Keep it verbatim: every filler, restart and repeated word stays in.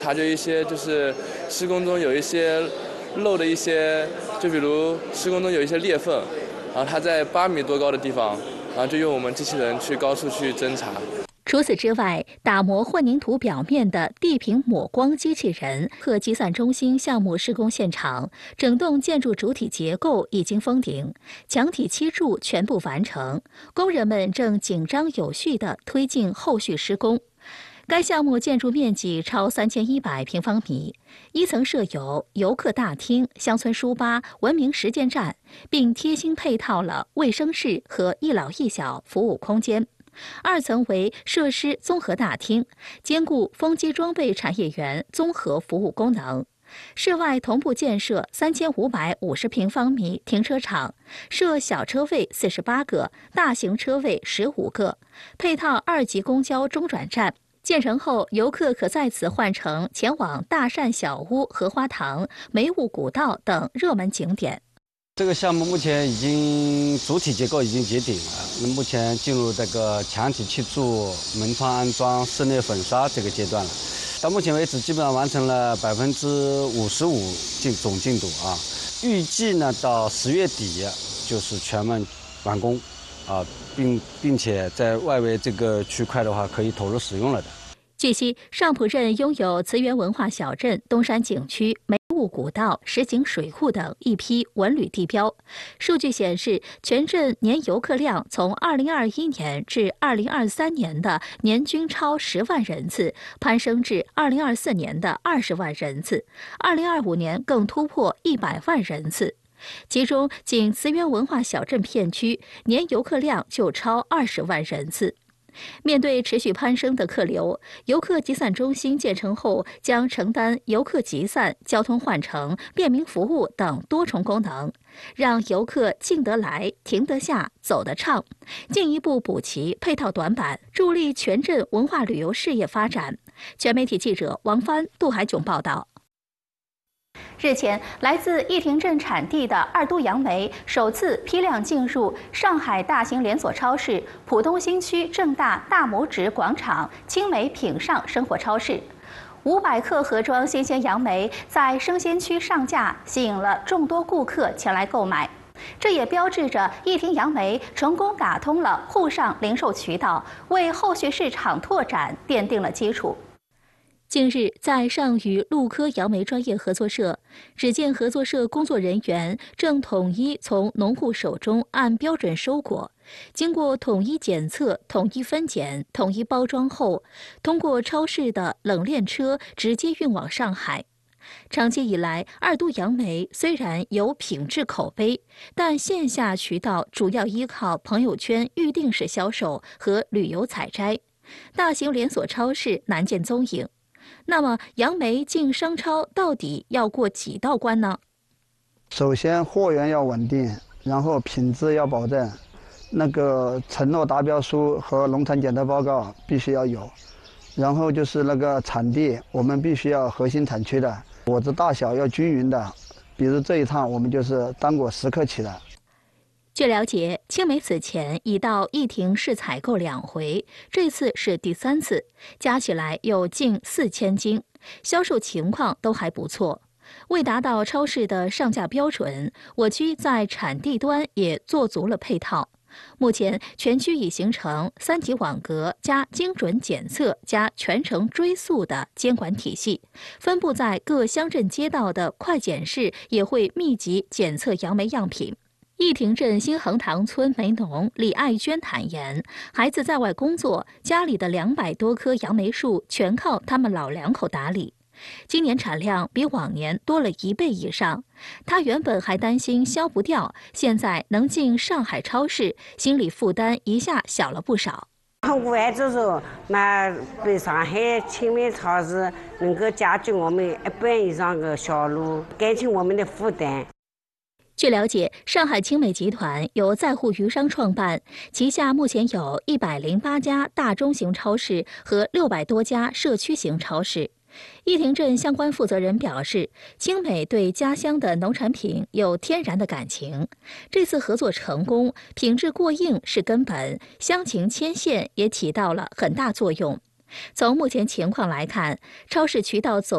它就一些就是施工中有一些漏的一些，就比如施工中有一些裂缝，然后它在八米多高的地方，然后就用我们机器人去高处去侦查。 除此之外，打磨混凝土表面的地平抹光机器人和集散中心项目施工现场，整栋建筑主体结构已经封顶，墙体砌筑全部完成，工人们正紧张有序地推进后续施工。该项目建筑面积超三千一百平方米，一层设有游客大厅、乡村书吧、文明实践站，并贴心配套了卫生室和一老一小服务空间。二层为设施综合大厅，兼顾风机装备产业园综合服务功能。室外同步建设三千五百五十平方米停车场，设小车位四十八个，大型车位十五个，配套二级公交中转站。建成后，游客可在此换乘前往大善小屋、荷花塘、梅雾古道等热门景点。 这个项目目前已经主体结构已经结顶了，那目前进入这个墙体砌筑、门窗安装、室内粉刷这个阶段了。到目前为止，基本上完成了百分之五十五进总进度啊。预计呢，到十月底就是全面完工啊，并并且在外围这个区块的话，可以投入使用了的。 据悉，上浦镇拥有慈园文化小镇、东山景区、梅雾古道、石井水库等一批文旅地标。数据显示，全镇年游客量从二零二一年至二零二三年的年均超十万人次，攀升至二零二四年的二十万人次，二零二五年更突破一百万人次。其中，仅慈园文化小镇片区年游客量就超二十万人次。面对持续攀升的客流，游客集散中心建成后将承担游客集散、交通换乘、便民服务等多重功能，让游客进得来、停得下、走得畅，进一步补齐配套短板，助力全镇文化旅游事业发展。全媒体记者王帆、杜海炯报道。日前，来自义亭镇产地的二都杨梅首次批量进入上海大型连锁超市浦东新区正大大拇指广场青梅品上生活超市。五百克盒装新鲜杨梅在生鲜区上架，吸引了众多顾客前来购买。这也标志着义亭杨梅成功打通了沪上零售渠道，为后续市场拓展奠定了基础。近日，在上虞陆科杨梅专业合作社，只见合作社工作人员正统一从农户手中按标准收果，经过统一检测、统一分拣、统一包装后，通过超市的冷链车直接运往上海。长期以来，二都杨梅虽然有品质口碑，但线下渠道主要依靠朋友圈预定式销售和旅游采摘，大型连锁超市难见踪影。那么，杨梅进商超到底要过几道关呢？ 首先，货源要稳定，然后品质要保证，那个承诺达标书和农产检测报告必须要有，然后就是那个产地，我们必须要核心产区的，果子大小要均匀的。比如这一趟我们就是单果十克起的。 据了解，青梅此前已到义亭市采购两回，这次是第三次，加起来有近四千斤，销售情况都还不错。为达到超市的上架标准，我区在产地端也做足了配套。目前，全区已形成三级网格加精准检测加全程追溯的监管体系，分布在各乡镇街道的快检室也会密集检测杨梅样品。义亭镇新横塘村梅农李爱娟坦言，孩子在外工作，家里的两百多棵杨梅树全靠他们老两口打理。今年产量比往年多了一倍以上，他原本还担心销不掉，现在能进上海超市，心理负担一下小了不少。 我儿子说，嘛，对上海青梅超市能够解决我们一半以上的销路，减轻我们的负担。 据了解，上海青美集团由在沪余商创办，旗下目前有一百零八家大中型超市和六百多家社区型超市。义亭镇相关负责人表示，青美对家乡的农产品有天然的感情，这次合作成功，品质过硬是根本，乡情牵线也起到了很大作用。从目前情况来看，超市渠道走